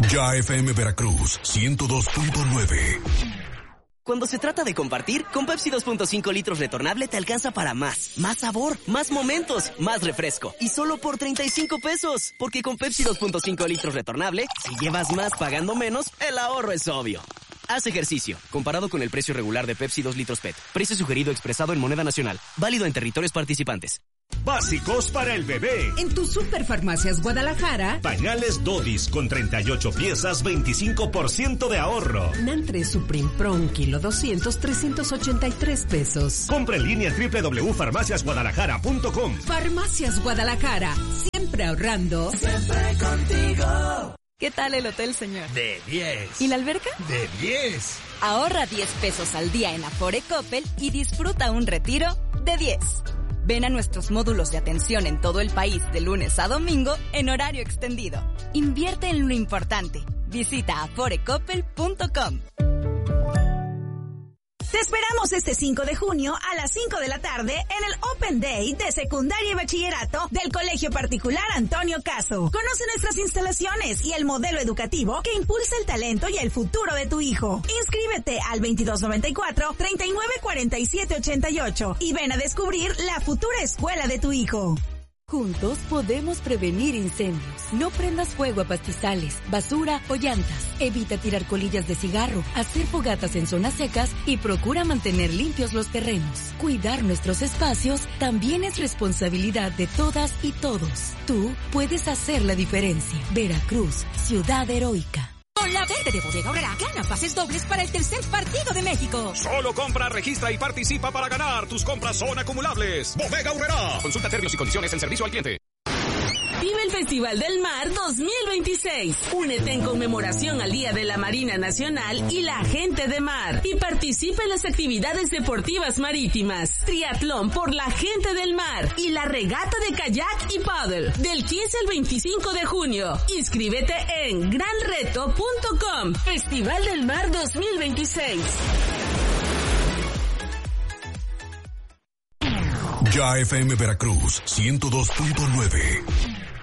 Ya FM Veracruz 102.9. Cuando se trata de compartir, con Pepsi 2.5 litros retornable te alcanza para más. Más sabor, más momentos, más refresco. Y solo por 35 pesos. Porque con Pepsi 2.5 litros retornable, si llevas más pagando menos, el ahorro es obvio. Haz ejercicio. Comparado con el precio regular de Pepsi 2 litros PET. Precio sugerido expresado en moneda nacional. Válido en territorios participantes. Básicos para el bebé. En tu Superfarmacias Guadalajara. Pañales Dodis con 38 piezas, 25% de ahorro. Nantre Supreme Pro 1 kilo 200, 383 pesos. Compra en línea www.farmaciasguadalajara.com. Farmacias Guadalajara. Siempre ahorrando. Siempre contigo. ¿Qué tal el hotel, señor? De 10. ¿Y la alberca? De 10. Ahorra 10 pesos al día en Afore Coppel y disfruta un retiro de 10. Ven a nuestros módulos de atención en todo el país de lunes a domingo en horario extendido. Invierte en lo importante. Visita aforecoppel.com. Te esperamos este 5 de junio a las 5 de la tarde en el Open Day de Secundaria y Bachillerato del Colegio Particular Antonio Caso. Conoce nuestras instalaciones y el modelo educativo que impulsa el talento y el futuro de tu hijo. Inscríbete al 2294-394788 y ven a descubrir la futura escuela de tu hijo. Juntos podemos prevenir incendios. No prendas fuego a pastizales, basura o llantas. Evita tirar colillas de cigarro, hacer fogatas en zonas secas y procura mantener limpios los terrenos. Cuidar nuestros espacios también es responsabilidad de todas y todos. Tú puedes hacer la diferencia. Veracruz, ciudad heroica. Con la verde de Bodega Aurrerá, gana pases dobles para el tercer partido de México. Solo compra, registra y participa para ganar. Tus compras son acumulables. Bodega Aurrerá. Consulta términos y condiciones en servicio al cliente. Vive el Festival del Mar 2026. Únete en conmemoración al Día de la Marina Nacional y la Gente de Mar. Y participa en las actividades deportivas marítimas. Triatlón por la Gente del Mar. Y la regata de kayak y paddle. Del 15 al 25 de junio. Inscríbete en granreto.com. Festival del Mar 2026. Ya FM Veracruz 102.9.